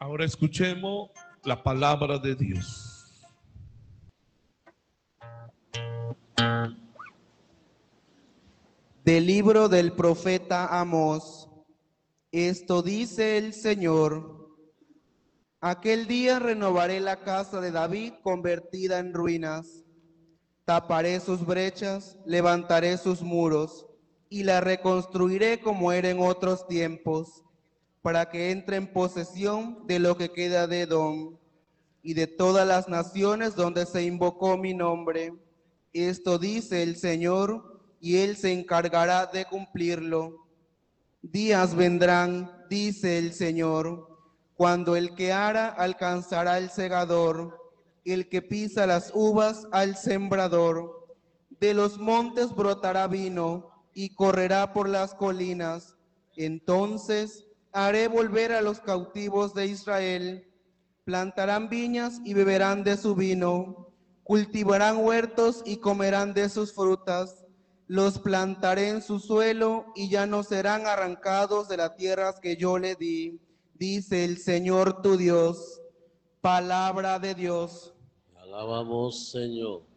Ahora escuchemos la palabra de Dios. Del libro del profeta Amós. Esto dice el Señor: aquel día renovaré la casa de David convertida en ruinas. Taparé sus brechas, levantaré sus muros, y la reconstruiré como era en otros tiempos, para que entre en posesión de lo que queda de Edom y de todas las naciones donde se invocó mi nombre. Esto dice el Señor, y Él se encargará de cumplirlo. Días vendrán, dice el Señor, cuando el que ara alcanzará el segador, el que pisa las uvas al sembrador. De los montes brotará vino y correrá por las colinas. Entonces haré volver a los cautivos de Israel. Plantarán viñas y beberán de su vino. Cultivarán huertos y comerán de sus frutas. Los plantaré en su suelo y ya no serán arrancados de las tierras que yo le di, dice el Señor tu Dios. Palabra de Dios. Te alabamos, Señor.